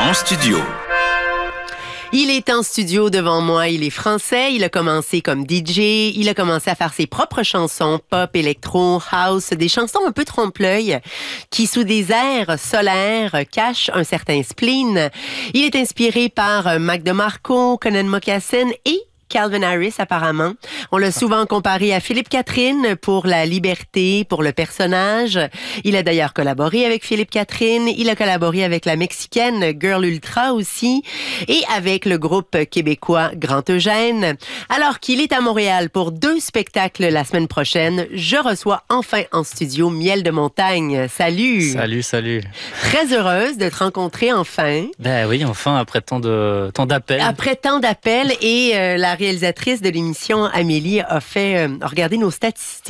En studio. Il est en studio devant moi, il est français, il a commencé comme DJ, il a commencé à faire ses propres chansons, pop, électro, house, des chansons un peu trompe-l'œil qui, sous des airs solaires, cachent un certain spleen. Il est inspiré par Mac DeMarco, Conan Mocassin et Calvin Harris, apparemment. On l'a souvent comparé à Philippe Catherine pour la liberté, pour le personnage. Il a d'ailleurs collaboré avec Philippe Catherine. Il a collaboré avec la Mexicaine Girl Ultra aussi et avec le groupe québécois Grand Eugène. Alors qu'il est à Montréal pour 2 spectacles la semaine prochaine, je reçois enfin en studio Miel de Montagne. Salut! Salut. Très heureuse de te rencontrer enfin. Ben oui, enfin, après tant d'appels. Après tant d'appels et la réalisatrice de l'émission, Amélie, a regardé nos statistiques.